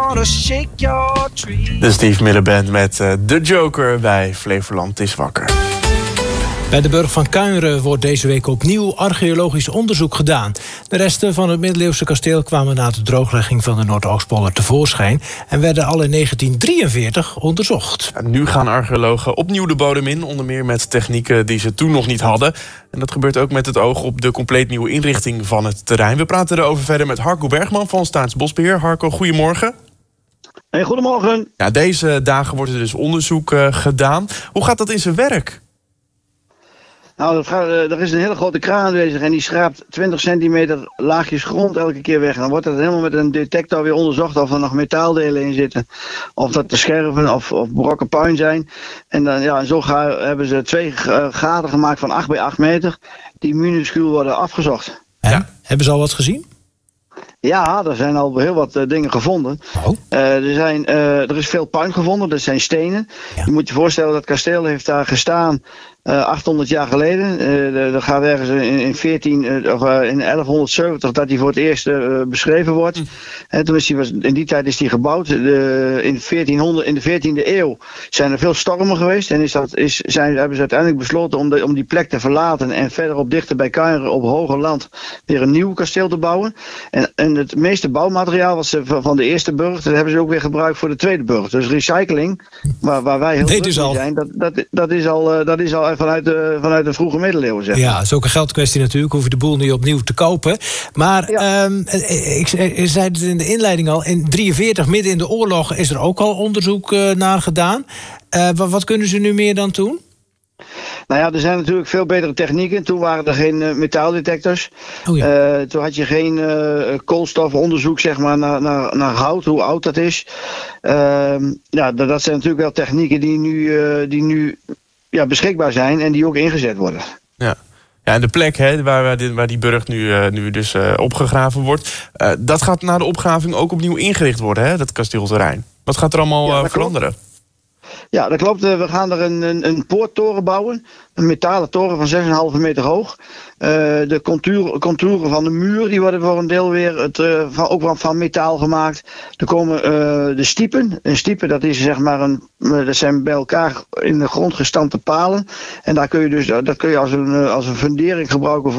gonna shake your tree. De Steve Miller Band met The Joker bij Flevoland is wakker. Bij de burcht van Kuinre wordt deze week opnieuw archeologisch onderzoek gedaan. De resten van het middeleeuwse kasteel kwamen na de drooglegging van de Noordoostpolder tevoorschijn en werden al in 1943 onderzocht. Ja, nu gaan archeologen opnieuw de bodem in, onder meer met technieken die ze toen nog niet hadden. En dat gebeurt ook met het oog op de compleet nieuwe inrichting van het terrein. We praten erover verder met Harco Bergman van Staatsbosbeheer. Harco, goedemorgen. Hey, goedemorgen. Ja, deze dagen wordt er dus onderzoek gedaan. Hoe gaat dat in zijn werk? Nou, er is een hele grote kraan aanwezig en die schraapt 20 centimeter laagjes grond elke keer weg. En dan wordt dat helemaal met een detector weer onderzocht of er nog metaaldelen in zitten. Of dat de scherven of brokken puin zijn. En dan, ja, zo hebben ze 2 gaten gemaakt van 8 bij 8 meter. Die minuscuul worden afgezocht. Ja. Hebben ze al wat gezien? Ja, er zijn al heel wat dingen gevonden. Oh. Er is veel puin gevonden, dat zijn stenen. Ja. Je moet je voorstellen, dat kasteel heeft daar gestaan 800 jaar geleden. Er gaat ergens in 1170 dat hij voor het eerst beschreven wordt. Toen in die tijd is hij gebouwd. In de 14e eeuw zijn er veel stormen geweest. En hebben ze uiteindelijk besloten om die plek te verlaten en verderop dichter bij Kuinre op hoger land weer een nieuw kasteel te bouwen. En het meeste bouwmateriaal wat ze van de eerste burcht, dat hebben ze ook weer gebruikt voor de tweede burcht. Dus recycling, waar wij heel druk mee zijn, dat is al vanuit de vroege middeleeuwen. Zeg maar. Ja, dat is ook een geldkwestie natuurlijk. Hoef je de boel niet opnieuw te kopen. Maar ja. Ik zei het in de inleiding al. In 1943, midden in de oorlog, is er ook al onderzoek naar gedaan. Wat kunnen ze nu meer dan toen? Nou ja, er zijn natuurlijk veel betere technieken. Toen waren er geen metaaldetectors. Oh ja. Toen had je geen koolstofonderzoek zeg maar, naar hout, hoe oud dat is. Dat zijn natuurlijk wel technieken die nu beschikbaar zijn en die ook ingezet worden. Ja. Ja, en de plek waar die burcht nu dus opgegraven wordt, dat gaat na de opgraving ook opnieuw ingericht worden, hè, dat kasteelterrein. Wat gaat er allemaal veranderen? Ja, dat klopt. We gaan er een poorttoren bouwen. Een metalen toren van 6,5 meter hoog. De contouren van de muur die worden voor een deel weer ook van metaal gemaakt. Er komen de stiepen. Een stiepen, dat is zeg maar dat zijn bij elkaar in de grond gestampte palen. En dat kun je als een fundering gebruiken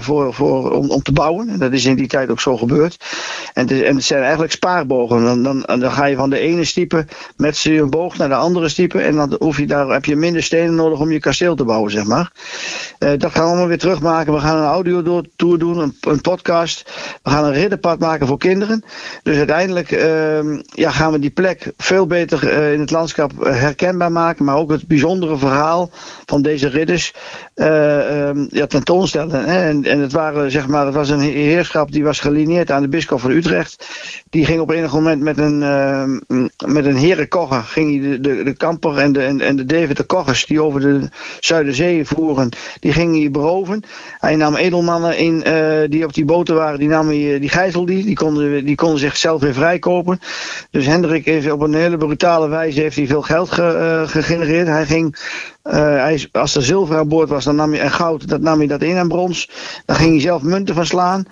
om te bouwen. En dat is in die tijd ook zo gebeurd. En het zijn eigenlijk spaarbogen. Dan ga je van de ene stiepe met een boog naar de andere stiepe. En dan heb je minder stenen nodig om je kasteel te bouwen, zeg maar. Dat gaan we allemaal weer terugmaken. We gaan een audiotour doen, een podcast. We gaan een ridderpad maken voor kinderen. Dus uiteindelijk gaan we die plek veel beter in het landschap herkenbaar maken. Maar ook het bijzondere verhaal van deze ridders tentoonstellen. En het was een heerschap die was gelineerd aan de bisschop van Utrecht. Die ging op enig moment met een herenkogger ging hij de kamper en de Deventer koggers die over de Zuiderzee voeren, die ging hij beroven. Hij nam edelmannen in die op die boten waren, die gijzelde die konden zichzelf weer vrijkopen. Dus Hendrik heeft op een hele brutale wijze veel geld gegenereerd. Als er zilver aan boord was en goud, nam hij dat in en brons. Dan ging hij zelf munten van slaan.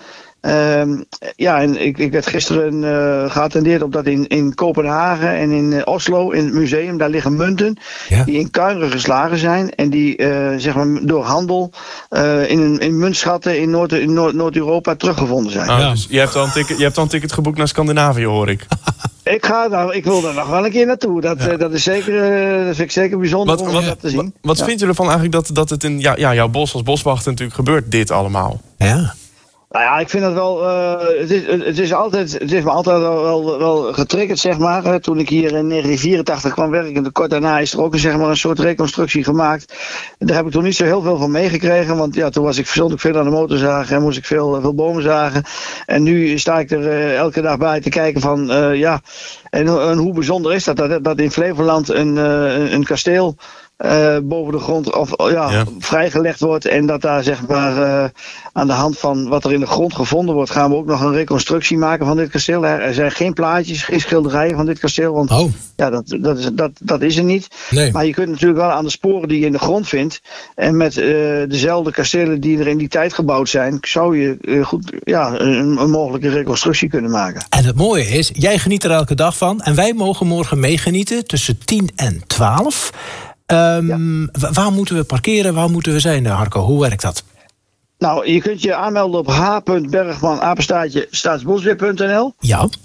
En ik werd gisteren geattendeerd op dat in Kopenhagen en in Oslo, in het museum, daar liggen munten die in Kuinre geslagen zijn en die door handel in muntschatten in Noord-Europa teruggevonden zijn. Dus je hebt al een ticket geboekt naar Scandinavië, hoor ik. Ik wil er nog wel een keer naartoe. Dat vind ik zeker bijzonder om dat te zien. Wat vindt u ervan eigenlijk dat het in jouw bos als boswachter natuurlijk gebeurt, dit allemaal? Ja. Nou ja, ik vind dat wel. Het heeft me altijd wel getriggerd, zeg maar. Toen ik hier in 1984 kwam werken, kort daarna is er ook een soort reconstructie gemaakt. Daar heb ik toen niet zo heel veel van meegekregen, want toen stond ik veel aan de motorzagen en moest ik veel bomen zagen. En nu sta ik er elke dag bij te kijken van en hoe bijzonder is dat in Flevoland een kasteel boven de grond vrijgelegd wordt. En dat daar zeg maar aan de hand van wat er in de grond gevonden wordt, gaan we ook nog een reconstructie maken van dit kasteel. Er zijn geen plaatjes, geen schilderijen van dit kasteel. Want dat is er niet. Nee. Maar je kunt natuurlijk wel aan de sporen die je in de grond vindt. En met dezelfde kastelen die er in die tijd gebouwd zijn, zou je goed een mogelijke reconstructie kunnen maken. En het mooie is, jij geniet er elke dag van. En wij mogen morgen meegenieten tussen 10 en 12. Waar moeten we parkeren? Waar moeten we zijn, Harco? Hoe werkt dat? Nou, je kunt je aanmelden op h.bergman@staatsbosbeheer.nl. Ja.